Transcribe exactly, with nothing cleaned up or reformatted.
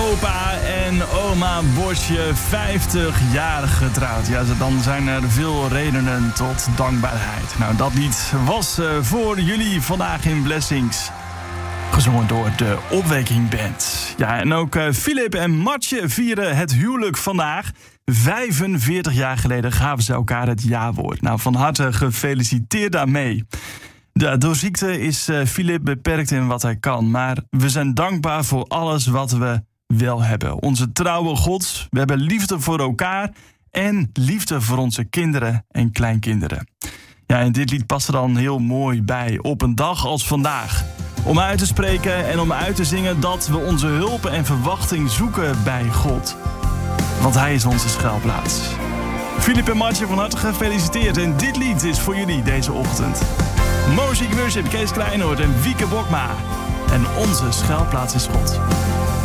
opa en oma Bosje vijftig jaar getrouwd. Ja, dan zijn er veel redenen tot dankbaarheid. Nou, dat lied was uh, voor jullie vandaag in Blessings. Gezongen door de Opwekking Band. Ja, en ook uh, Philip en Matje vieren het huwelijk vandaag. vijfenveertig jaar geleden gaven ze elkaar het ja-woord. Nou, van harte gefeliciteerd daarmee. Ja, door ziekte is uh, Philip beperkt in wat hij kan. Maar we zijn dankbaar voor alles wat we wel hebben. Onze trouwe God, we hebben liefde voor elkaar en liefde voor onze kinderen en kleinkinderen. Ja, en dit lied past er dan heel mooi bij op een dag als vandaag. Om uit te spreken en om uit te zingen dat we onze hulp en verwachting zoeken bij God. Want hij is onze schuilplaats. Philip en Matje, van harte gefeliciteerd. En dit lied is voor jullie deze ochtend. Music Worship, Kees Kleinoord en Wieke Bokma. En onze schuilplaats is God.